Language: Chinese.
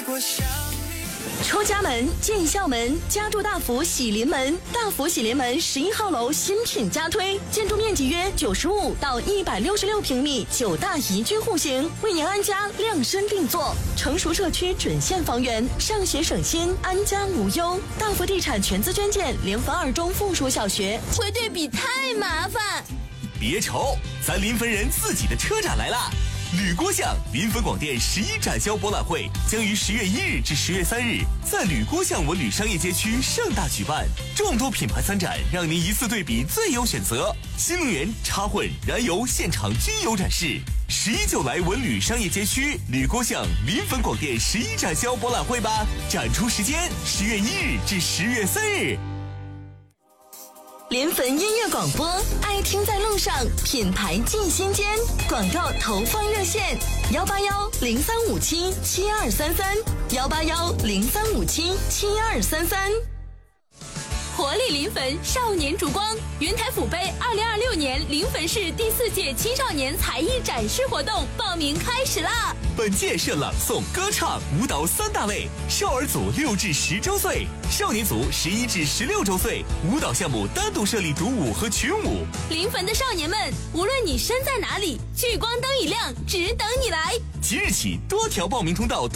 果想出家门进校门，家住大福喜临门。大福喜临门11号楼新品加推，建筑面积约95到166平米，9大宜居户型，为您安家量身定做。成熟社区准现房源，上学省心，安家无忧。大福地产全资捐建联防2中附属小学。 汇兑比太麻烦。 别愁，咱临汾人自己的车展来啦！吕郭巷临汾广电11展销博览会将于10月1日至10月3日在吕郭巷文旅商业街区盛大举办，众多品牌参展，让您一次对比最有选择。新能源、插混、燃油现场均有展示。11就来文旅商业街区吕郭巷临汾广电11展销博览会吧！展出时间10月1日至10月3日。 临汾音乐广播，爱听在路上，品牌进心间。广告投放热线：181-0357-7233，181-0357-7233。 活力临汾，少年烛光。云台府杯2026年临汾市第4届青少年才艺展示活动报名开始啦！ 本届设朗诵、歌唱、舞蹈3大类，少儿组6至10周岁，少年组11至16周岁。舞蹈项目单独设立独舞和群舞。 临汾的少年们，无论你身在哪里，聚光灯一亮，只等你来。 即日起，多条报名通道